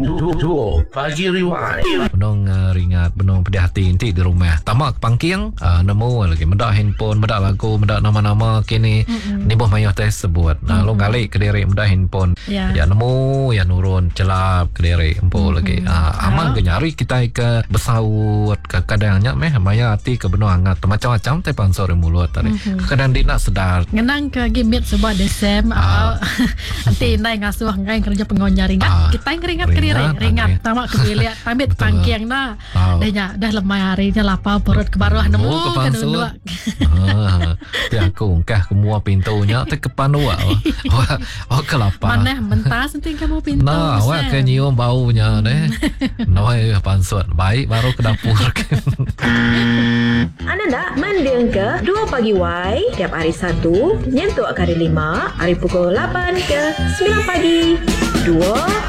Duo Pagi Rewind. Benong ringat, benong pedih hati nanti di rumah. Tamak pangkiang, nemu lagi mendak handphone, mendak lagu, mendak nama-nama kini. Ni boh mayah teh sebut. Nah, lo kali ke diri mendak handphone. Ya nemu, ya nurun celap ke diri empo lagi. Aman ke nyari kita ke besaut ke kadangnya meh maya hati ke benong hangat macam-macam teh pansor mulut tadi. Kadang dia nak sedar. Ngenang ke gimit sebuah desem. Nanti nai ngasuh ngai kerja pengonya ringat. Kita yang ringat ke diri, ringat. Tamak ke bilik, pamit pangkiang dah. Dah lemah harinya lapar perut kebaruah nemu ke dua. Ti aku kah semua pintunya te kepanua. Wah kelapa. Mana mentas nanti kamu pintu. Nah, wah ke nyium baunya deh. Noi pansut baik baru ke dapur. Anda nak mendeng ke 2 Pagi Y tiap hari Sabtu nyentuh kali 5 hari pukul 8 ke 9 pagi. 2